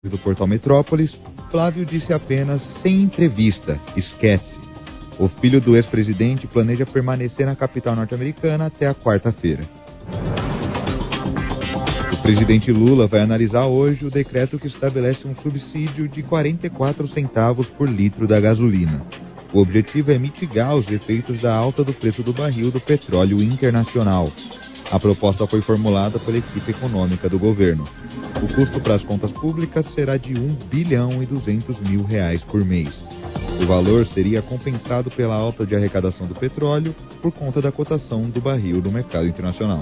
do portal Metrópolis, Flávio disse apenas, sem entrevista, esquece. O filho do ex-presidente planeja permanecer na capital norte-americana até a quarta-feira. O presidente Lula vai analisar hoje o decreto que estabelece um subsídio de 44 centavos por litro da gasolina. O objetivo é mitigar os efeitos da alta do preço do barril do petróleo internacional. A proposta foi formulada pela equipe econômica do governo. O custo para as contas públicas será de R$1 bilhão e 200 mil por mês. O valor seria compensado pela alta de arrecadação do petróleo por conta da cotação do barril no mercado internacional.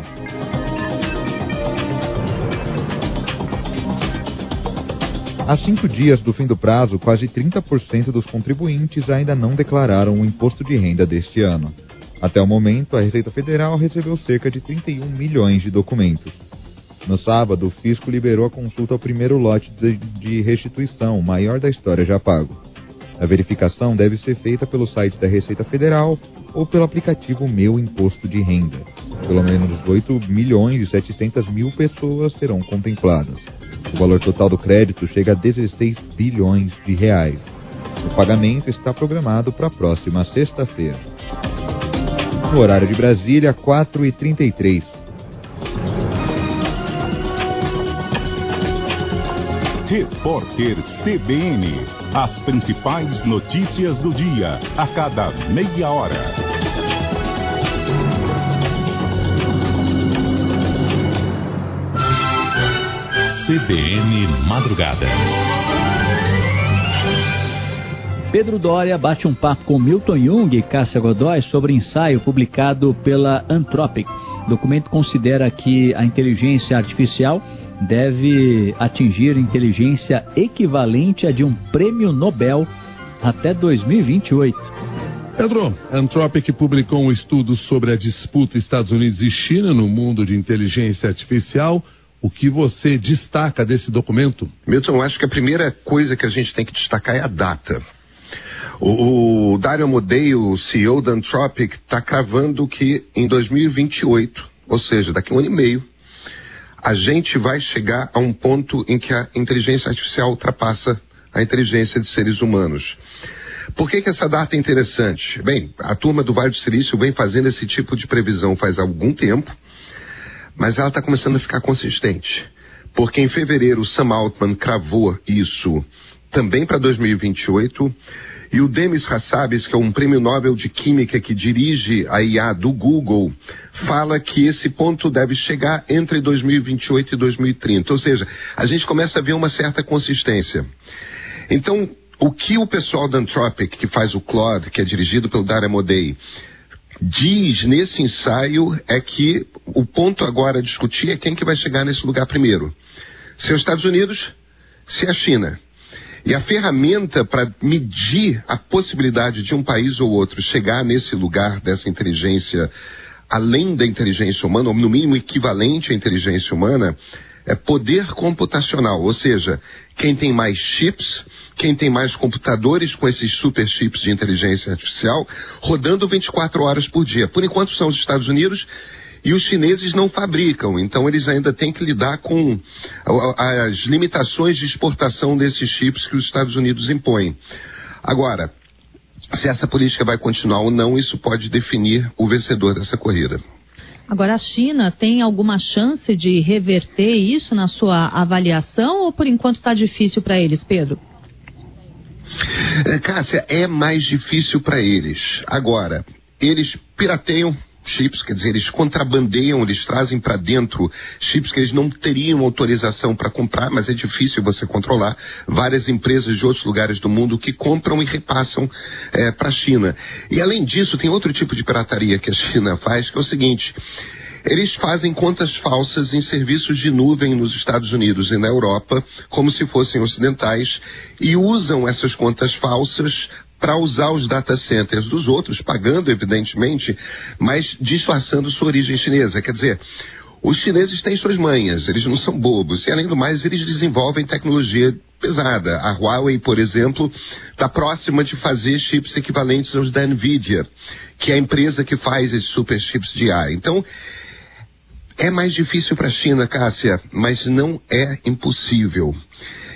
Há 5 dias do fim do prazo, quase 30% dos contribuintes ainda não declararam o imposto de renda deste ano. Até o momento, a Receita Federal recebeu cerca de 31 milhões de documentos. No sábado, o fisco liberou a consulta ao primeiro lote de restituição, o maior da história já pago. A verificação deve ser feita pelo site da Receita Federal ou pelo aplicativo Meu Imposto de Renda. Pelo menos 8 milhões e 700 mil pessoas serão contempladas. O valor total do crédito chega a 16 bilhões de reais. O pagamento está programado para a próxima sexta-feira. No horário de Brasília, 4h33. Repórter CBN. As principais notícias do dia, a cada meia hora. CBN Madrugada. Pedro Doria bate um papo com Milton Jung e Cássia Godoy sobre ensaio publicado pela Anthropic. O documento considera que a inteligência artificial deve atingir inteligência equivalente a de um prêmio Nobel até 2028. Pedro, a Anthropic publicou um estudo sobre a disputa Estados Unidos e China no mundo de inteligência artificial. O que você destaca desse documento? Milton, eu acho que a primeira coisa que a gente tem que destacar é a data. O Dario Amodei, o CEO da Anthropic, está cravando que em 2028, ou seja, daqui a 1 ano e meio, a gente vai chegar a um ponto em que a inteligência artificial ultrapassa a inteligência de seres humanos. Por que essa data é interessante? Bem, a turma do Vale do Silício vem fazendo esse tipo de previsão faz algum tempo, mas ela está começando a ficar consistente. Porque em fevereiro o Sam Altman cravou isso também para 2028, e o Demis Hassabis, que é um prêmio Nobel de Química que dirige a IA do Google, fala que esse ponto deve chegar entre 2028 e 2030. Ou seja, a gente começa a ver uma certa consistência. Então, o que o pessoal da Anthropic, que faz o Claude, que é dirigido pelo Dario Amodei, diz nesse ensaio é que o ponto agora a discutir é quem que vai chegar nesse lugar primeiro. Se é os Estados Unidos, se é a China. E a ferramenta para medir a possibilidade de um país ou outro chegar nesse lugar dessa inteligência, além da inteligência humana, ou no mínimo equivalente à inteligência humana, é poder computacional. Ou seja, quem tem mais chips, quem tem mais computadores com esses super chips de inteligência artificial, rodando 24 horas por dia. Por enquanto são os Estados Unidos. E os chineses não fabricam, então eles ainda têm que lidar com as limitações de exportação desses chips que os Estados Unidos impõem. Agora, se essa política vai continuar ou não, isso pode definir o vencedor dessa corrida. Agora, a China tem alguma chance de reverter isso na sua avaliação ou por enquanto está difícil para eles, Pedro? Cássia, é mais difícil para eles. Agora, eles pirateiam chips, quer dizer, eles contrabandeiam, eles trazem para dentro chips que eles não teriam autorização para comprar, mas é difícil você controlar. Várias empresas de outros lugares do mundo que compram e repassam para a China. E além disso, tem outro tipo de pirataria que a China faz, que é o seguinte: eles fazem contas falsas em serviços de nuvem nos Estados Unidos e na Europa, como se fossem ocidentais, e usam essas contas falsas para usar os data centers dos outros, pagando evidentemente, mas disfarçando sua origem chinesa. Quer dizer, os chineses têm suas manhas, eles não são bobos, e além do mais eles desenvolvem tecnologia pesada. A Huawei, por exemplo, está próxima de fazer chips equivalentes aos da Nvidia, que é a empresa que faz esses super chips de AI. Então, é mais difícil para a China, Cássia, mas não é impossível.